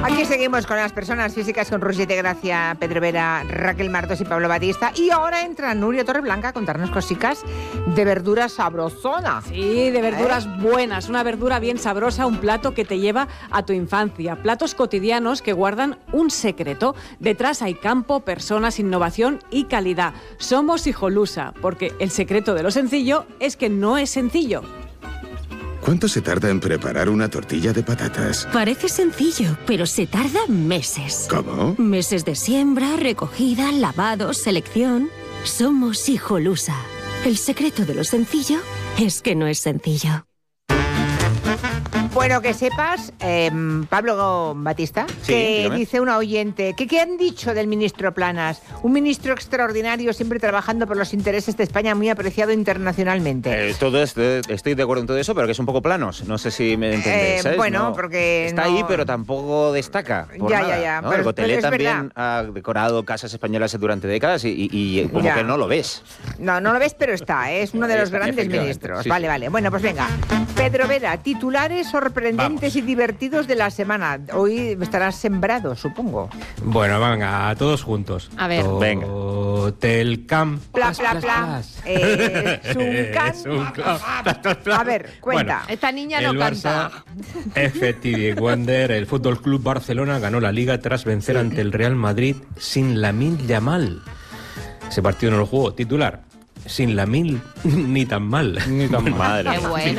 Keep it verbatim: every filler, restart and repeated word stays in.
Aquí seguimos con las personas físicas con Roger de Gracia, Pedro Vera, Raquel Martos y Pablo Batista. Y ahora entra Nuria Torreblanca a contarnos cositas de verduras sabrosona. Sí, de verduras ¿Eh? buenas. Una verdura bien sabrosa, un plato que te lleva a tu infancia. Platos cotidianos que guardan un secreto. Detrás hay campo, personas, innovación y calidad. Somos Hijolusa, porque el secreto de lo sencillo es que no es sencillo. ¿Cuánto se tarda en preparar una tortilla de patatas? Parece sencillo, pero se tarda meses. ¿Cómo? Meses de siembra, recogida, lavado, selección. Somos Hijolusa. El secreto de lo sencillo es que no es sencillo. Bueno, que sepas, eh, Pablo Batista, Sí, que dígame. dice una oyente, que ¿qué han dicho del ministro Planas? Un ministro extraordinario, siempre trabajando por los intereses de España, muy apreciado internacionalmente. Eh, todo esto, estoy de acuerdo en todo eso, pero que es un poco planos. No sé si me entendéis, Eh, ¿sabes? bueno, No- porque Está no- ahí, pero tampoco destaca. Por Ya, nada, ya, ya, ¿no? pero- El Gotelé pero es también ha decorado casas españolas durante décadas y, y- y como Ya. que no lo ves. No, no lo ves, pero está, ¿eh? Es uno de Ahí los está, grandes efectivamente. ministros. Sí, vale, sí. vale. Bueno, pues venga. Pedro Vera, titulares sorprendentes y divertidos de la semana. Hoy estarás sembrado, supongo. Bueno, venga, todos juntos. A ver. Venga. Hotel Camp. Pla, Plas, pla, plas, pla. plas. Eh, es un can- Es un can- plas, plas, plas. A ver, cuenta. Bueno, Esta niña el no canta. Barça, F T V Wonder, el Fútbol Club Barcelona ganó la Liga tras vencer ante el Real Madrid sin Lamine Yamal. Ese partido no lo jugó. Titular, sin Lamine ni tan mal. Ni tan madre. Qué bueno.